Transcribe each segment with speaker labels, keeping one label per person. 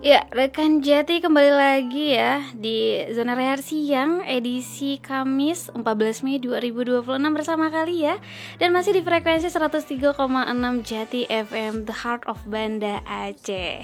Speaker 1: Ya, rekan Jati kembali lagi ya di Zona Rehat Siang edisi Kamis 14 Mei 2026 bersama kali ya. Dan masih di frekuensi 103,6 Jati FM, The Heart of Banda Aceh.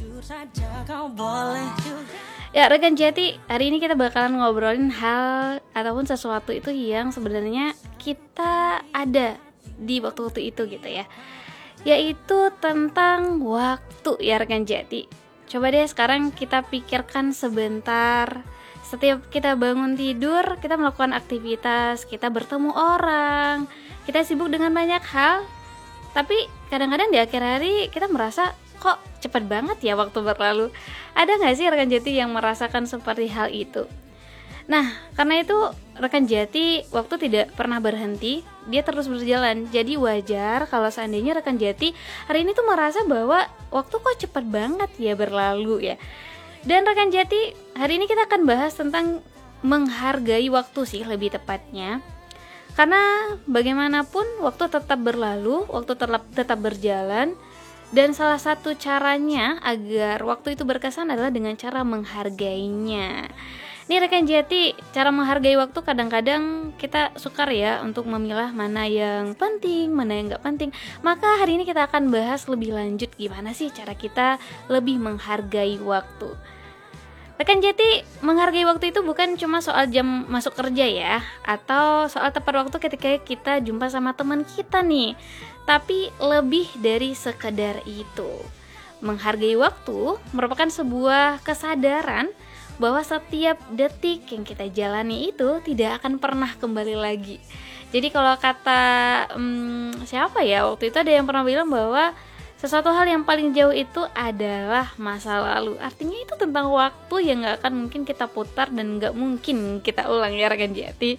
Speaker 1: Ya, rekan Jati, hari ini kita bakalan ngobrolin hal ataupun sesuatu itu yang sebenarnya kita ada di waktu-waktu itu gitu ya. Yaitu tentang waktu ya rekan Jati. Coba deh sekarang kita pikirkan sebentar. Setiap kita bangun tidur, kita melakukan aktivitas, kita bertemu orang, kita sibuk dengan banyak hal. Tapi kadang-kadang di akhir hari kita merasa kok cepat banget ya waktu berlalu. Ada gak sih rekan Jati yang merasakan seperti hal itu? Nah, karena itu rekan Jati waktu tidak pernah berhenti, dia terus berjalan. Jadi wajar kalau seandainya rekan Jati hari ini tuh merasa bahwa waktu kok cepat banget ya berlalu ya. Dan rekan Jati, hari ini kita akan bahas tentang menghargai waktu sih lebih tepatnya. Karena bagaimanapun waktu tetap berlalu, waktu tetap berjalan. Dan salah satu caranya agar waktu itu berkesan adalah dengan cara menghargainya. Nih rekan Jati, cara menghargai waktu kadang-kadang kita sukar ya untuk memilah mana yang penting, mana yang gak penting. Maka hari ini kita akan bahas lebih lanjut gimana sih cara kita lebih menghargai waktu. Rekan Jati, menghargai waktu itu bukan cuma soal jam masuk kerja ya, atau soal tepat waktu ketika kita jumpa sama teman kita nih. Tapi lebih dari sekedar itu. Menghargai waktu merupakan sebuah kesadaran bahwa setiap detik yang kita jalani itu tidak akan pernah kembali lagi. Jadi kalau kata siapa ya waktu itu ada yang pernah bilang bahwa sesuatu hal yang paling jauh itu adalah masa lalu. Artinya itu tentang waktu yang gak akan mungkin kita putar dan gak mungkin kita ulang ya rekan Jati.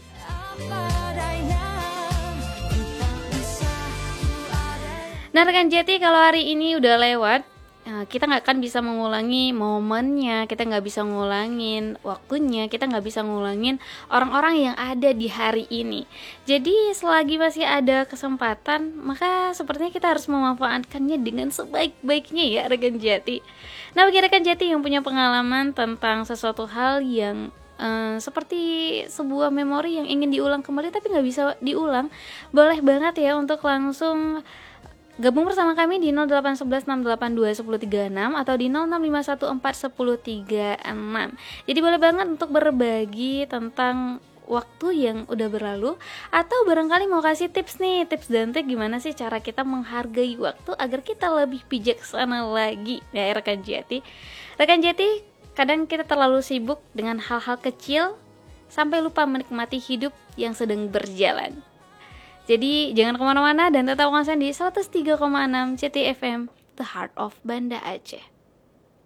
Speaker 1: Nah rekan Jati, kalau hari ini udah lewat, kita nggak akan bisa mengulangi momennya, kita nggak bisa ngulangin waktunya, kita nggak bisa ngulangin orang-orang yang ada di hari ini. Jadi selagi masih ada kesempatan, maka sepertinya kita harus memanfaatkannya dengan sebaik-baiknya ya rekan Jati. Nah bagi rekan Jati yang punya pengalaman tentang sesuatu hal yang seperti sebuah memori yang ingin diulang kembali tapi nggak bisa diulang, boleh banget ya untuk langsung gabung bersama kami di 08116821036 atau di 065141036. Jadi boleh banget untuk berbagi tentang waktu yang udah berlalu, atau barangkali mau kasih tips nih, tips dan trik gimana sih cara kita menghargai waktu agar kita lebih bijaksana lagi ya rekan Jati. Rekan Jati, kadang kita terlalu sibuk dengan hal-hal kecil sampai lupa menikmati hidup yang sedang berjalan. Jadi jangan kemana-mana dan tetap konsen di 103,6 CTFM, The Heart of Banda Aceh.